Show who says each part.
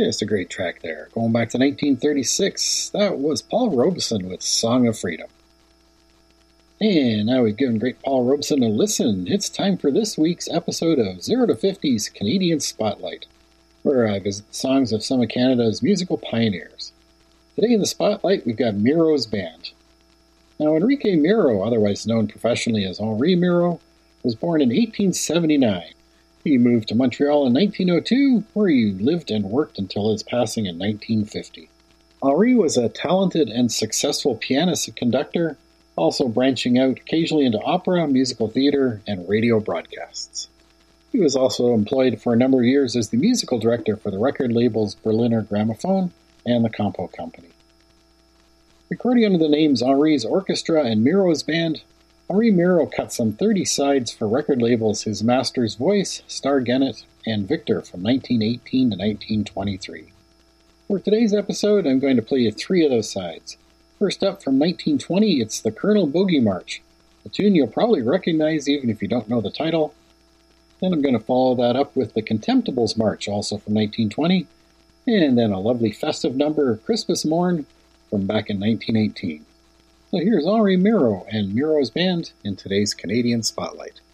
Speaker 1: Just a great track there. Going back to 1936, that was Paul Robeson with Song of Freedom. And now we've given great Paul Robeson a listen. It's time for this week's episode of 0 to 50's Canadian Spotlight, where I visit songs of some of Canada's musical pioneers. Today in the Spotlight, we've got Miro's Band. Now, Enrique Miro, otherwise known professionally as Henri Miro, was born in 1879. He moved to Montreal in 1902, where he lived and worked until his passing in 1950. Henri was a talented and successful pianist and conductor, also branching out occasionally into opera, musical theater, and radio broadcasts. He was also employed for a number of years as the musical director for the record labels Berliner Grammophon and the Compo Company. Recording under the names Henri's Orchestra and Miro's Band, Henri Miro cut some 30 sides for record labels His Master's Voice, Star Gennett, and Victor from 1918 to 1923. For today's episode, I'm going to play you 3 of those sides. First up, from 1920, it's the Colonel Bogey March, a tune you'll probably recognize even if you don't know the title. Then I'm going to follow that up with the Contemptibles March, also from 1920, and then a lovely festive number, Christmas Morn, from back in 1918. So here's Henri Miro and Miro's Band in today's Canadian Spotlight.